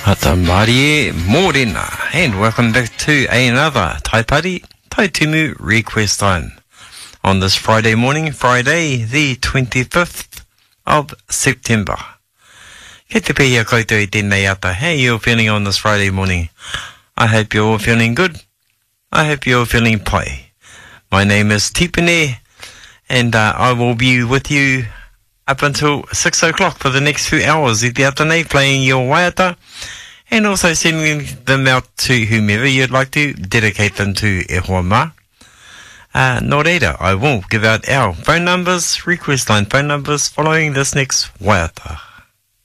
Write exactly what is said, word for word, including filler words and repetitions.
Ata Marie Morena, and welcome back to another Tai Pari Tai Tumu request time on this Friday morning, Friday the twenty-fifth of September. Ke te pēhia koutou I tēnei ata. How are you feeling on this Friday morning? I hope you're all feeling good. I hope you're all feeling pai. My name is Tipene, and uh, I will be with you up until six o'clock for the next few hours. I te atanei, playing your waiata, and also sending them out to whomever you'd like to dedicate them to e hoa ma. Uh, nō reira, I will give out our phone numbers, request line phone numbers, following this next waiata.